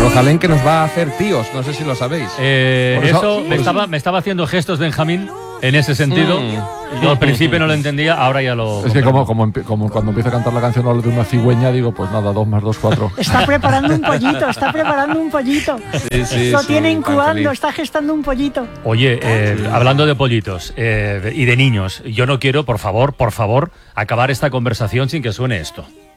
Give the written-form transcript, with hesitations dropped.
Jerusalén que nos va a hacer tíos, no sé si lo sabéis. Me estaba haciendo gestos Benjamín en ese sentido. Yo al principio no lo entendía, ahora ya lo... Es que como cuando empieza a cantar la canción habla de una cigüeña, digo, pues nada, 2 más 2, 4. Está preparando un pollito, Sí, lo sí, tiene tan incubando, feliz. está gestando un pollito. Oye, hablando de pollitos y de niños, yo no quiero, por favor, acabar esta conversación sin que suene esto.